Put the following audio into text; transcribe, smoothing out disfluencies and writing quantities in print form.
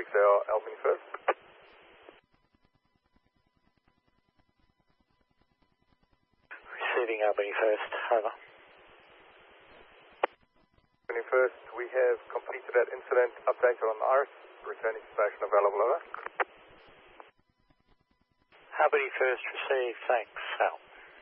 they are Albany First. Receiving Albany First, over. Albany First, we have completed that incident, updated on IRIS, returning to station available, over. Albany First, received, thanks.